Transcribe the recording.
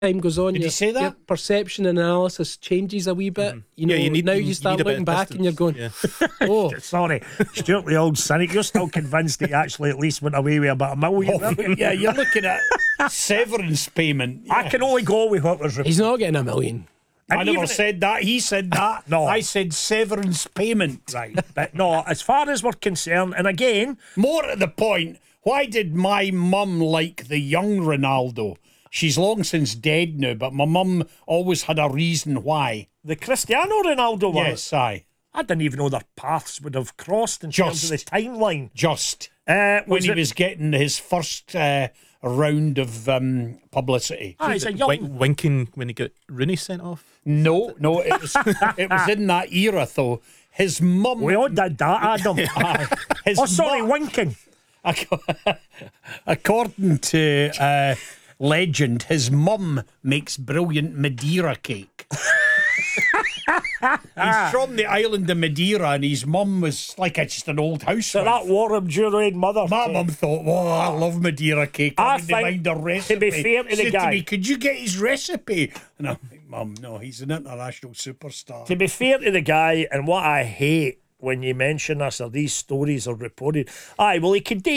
time goes on, Did he say that? your perception and analysis changes a wee bit. You know, now you start need a bit looking of back and you're going, oh, Sorry, Stuart the old cynic, you're still convinced he actually at least went away with about $1 million. Yeah, you're looking at severance payment. I can only go with what was he's not getting $1 million. I never said that. He said that. No. I said severance payment. Right, but no, as far as we're concerned, and again, More to the point, why did my mum like the young Ronaldo? She's long since dead now, but my mum always had a reason why. the Cristiano Ronaldo one, Yes, aye. I didn't even know their paths would have crossed in terms of the timeline. Just Was when he it- was getting his first round of publicity. He's a young. Winking when he got Rooney sent off. No, it was in that era though. His mum. We all did that, Adam. his Oh, sorry, mu- winking. According to legend, his mum makes brilliant Madeira cake. He's from the island of Madeira, and his mum was like just an old housewife. So that warm Juraid mother. My mum thought, "Whoa, I love Madeira cake. I I wouldn't think, mind a recipe." to be fair to the Said guy- to me, "Could you get his recipe?" And I'm like, "Mum, no, he's an international superstar." To be fair to the guy, and what I hate when you mention this or these stories are reported, well, he could do